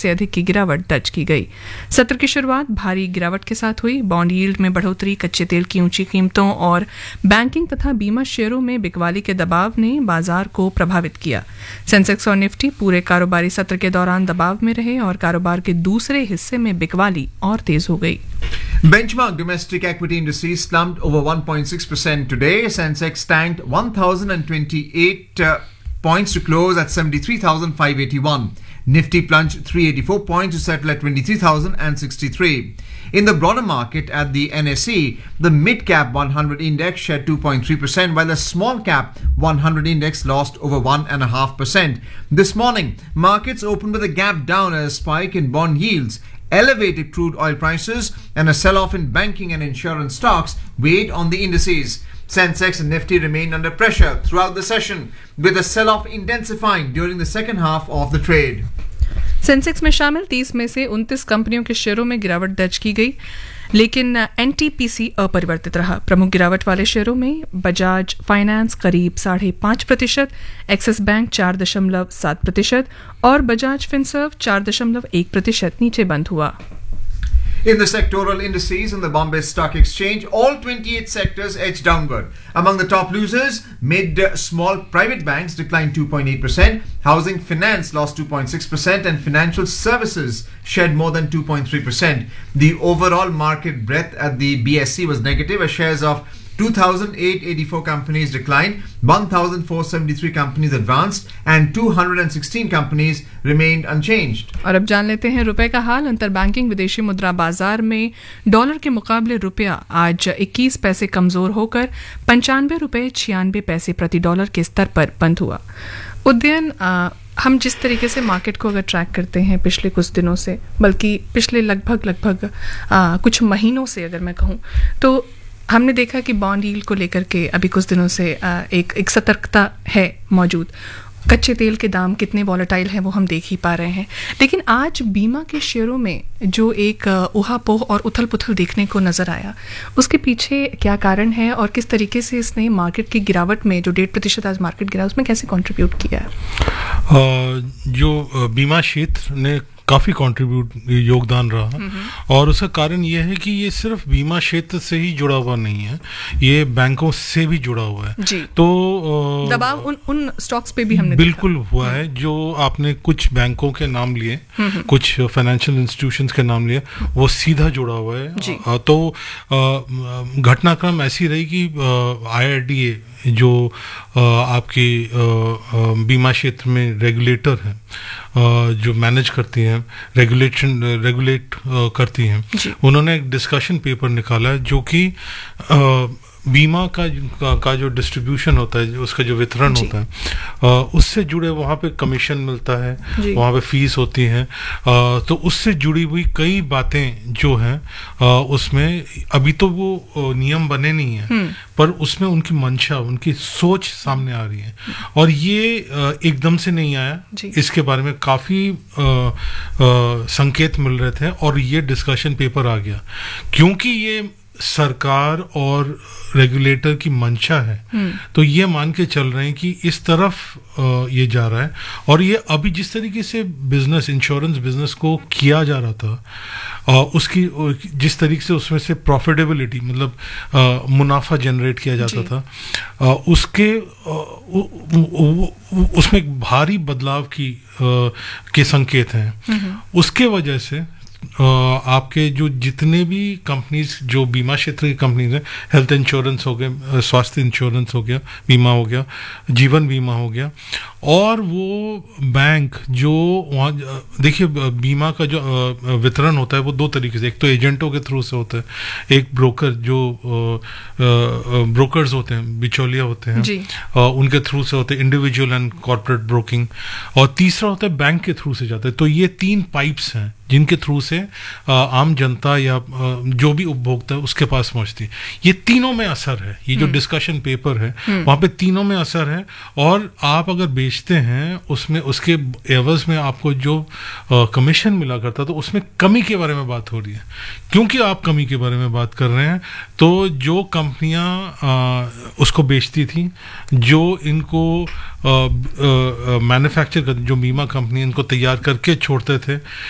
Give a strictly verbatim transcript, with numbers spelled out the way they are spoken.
से अधिक की गिरावट दर्ज की गई। सत्र की शुरुआत भारी गिरावट के साथ हुई। बॉन्ड यील्ड में बढ़ोतरी, कच्चे तेल की ऊंची कीमतों और बैंकिंग तथा बीमा शेयरों में बिकवाली के दबाव ने बाजार को प्रभावित किया। सेंसेक्स और निफ्टी पूरे कारोबारी सत्र के दौरान दबाव में रहे और कारोबार के दूसरे हिस्से में बिकवाली और तेज हो गई। Benchmark domestic equity indices slumped over one point six percent today. Sensex tanked one thousand twenty-eight uh, points to close at seventy-three thousand five hundred eighty-one. Nifty plunged three hundred eighty-four points to settle at twenty-three thousand sixty-three. In the broader market at the N S E, the mid-cap one hundred index shed two point three percent, while the small-cap one hundred index lost over one point five percent. This morning, markets opened with a gap down as a spike in bond yields, elevated crude oil prices and a sell-off in banking and insurance stocks weighed on the indices. Sensex and Nifty remained under pressure throughout the session, with the sell-off intensifying during the second half of the trade. Sensex में शामिल तीस में से उनतीस कंपनियों के शेयरों में गिरावट दर्ज की गई, लेकिन एनटीपीसी अपरिवर्तित रहा। प्रमुख गिरावट वाले शेयरों में बजाज फाइनेंस करीब साढ़े पांच प्रतिशत, एक्सिस बैंक चार दशमलव सात प्रतिशत और बजाज फिनसर्व चार दशमलव एक प्रतिशत नीचे बंद हुआ। In the sectoral indices on the Bombay Stock Exchange, all twenty-eight sectors edged downward. Among the top losers, mid-small private banks declined two point eight percent, housing finance lost two point six percent, and financial services shed more than two point three percent. The overall market breadth at the B S E was negative, as shares of two thousand eight hundred eighty-four companies declined, one thousand four hundred seventy-three companies advanced, and two hundred sixteen companies remained unchanged. और अब जान लेते हैं रुपए का हाल। अंतरबैंकिंग विदेशी मुद्रा बाजार में डॉलर के मुकाबले रुपया आज इक्कीस पैसे कमजोर होकर पंचानवे रुपए छियानवे पैसे प्रति डॉलर के स्तर पर बंद हुआ। उदयन, हम जिस तरीके से मार्केट को अगर ट्रैक करते हैं पिछले कुछ दिनों से, बल्कि पिछले लगभग लगभग आ, कुछ महीनों से अगर मैं कहूँ, तो हमने देखा कि बॉन्ड यील्ड को लेकर के अभी कुछ दिनों से एक एक सतर्कता है मौजूद। कच्चे तेल के दाम कितने वॉलेटाइल हैं वो हम देख ही पा रहे हैं, लेकिन आज बीमा के शेयरों में जो एक उहापोह और उथल पुथल देखने को नजर आया, उसके पीछे क्या कारण है और किस तरीके से इसने मार्केट की गिरावट में जो डेढ़ प्रतिशत आज मार्केट गिरा उसमें कैसे कंट्रीब्यूट किया है? जो बीमा क्षेत्र ने काफ़ी कंट्रीब्यूट योगदान रहा और उसका कारण ये है कि ये सिर्फ बीमा क्षेत्र से ही जुड़ा हुआ नहीं है, ये बैंकों से भी जुड़ा हुआ है। जी। तो दबाव उन उन स्टॉक्स पे भी हमने बिल्कुल हुआ है। जो आपने कुछ बैंकों के नाम लिए, कुछ फाइनेंशियल इंस्टीट्यूशंस के नाम लिए, वो सीधा जुड़ा हुआ है। तो घटनाक्रम ऐसी रही कि आई आर डी ए जो आपकी बीमा क्षेत्र में रेगुलेटर है, जो मैनेज करती हैं, रेगुलेशन रेगुलेट करती हैं, उन्होंने एक डिस्कशन पेपर निकाला है जो कि बीमा का, का का जो डिस्ट्रीब्यूशन होता है, उसका जो वितरण होता है, आ, उससे जुड़े वहाँ पे कमीशन मिलता है, वहाँ पे फीस होती है, आ, तो उससे जुड़ी हुई कई बातें जो हैं उसमें अभी तो वो नियम बने नहीं हैं, पर उसमें उनकी मंशा, उनकी सोच सामने आ रही है और ये एकदम से नहीं आया। इसके बारे में काफ़ी संकेत मिल रहे थे और ये डिस्कशन पेपर आ गया क्योंकि ये सरकार और रेगुलेटर की मंशा है। तो ये मान के चल रहे हैं कि इस तरफ ये जा रहा है और ये अभी जिस तरीके से बिजनेस, इंश्योरेंस बिजनेस को किया जा रहा था, उसकी जिस तरीके से उसमें से प्रॉफिटेबिलिटी, मतलब मुनाफा जनरेट किया जाता था, उसके उसमें एक भारी बदलाव की के संकेत हैं। उसके वजह से आपके जो जितने भी कंपनीज, जो बीमा क्षेत्र की कंपनीज हैं, हेल्थ इंश्योरेंस हो गया, स्वास्थ्य इंश्योरेंस हो गया, बीमा हो गया, जीवन बीमा हो गया, और वो बैंक जो वहाँ, देखिए बीमा का जो वितरण होता है वो दो तरीके से, एक तो एजेंटों के थ्रू से होता है, एक ब्रोकर जो ब्रोकर्स होते हैं, बिचौलिया होते हैं, उनके थ्रू से होते हैं, इंडिविजुअल एंड कॉर्पोरेट ब्रोकिंग, और तीसरा होता है बैंक के थ्रू से जाता है। तो ये तीन पाइप्स हैं जिनके थ्रू से आ, आम जनता या आ, जो भी उपभोक्ता है उसके पास पहुंचती है। ये तीनों में असर है, ये जो डिस्कशन पेपर है वहाँ पे तीनों में असर है। और आप अगर बेचते हैं उसमें, उसके एवज में आपको जो कमीशन मिला करता तो उसमें कमी के बारे में बात हो रही है। क्योंकि आप कमी के बारे में बात कर रहे हैं तो जो कंपनियां उसको बेचती थी, जो इनको मैन्युफैक्चर कर, जो बीमा कंपनी इनको तैयार करके छोड़ते थे,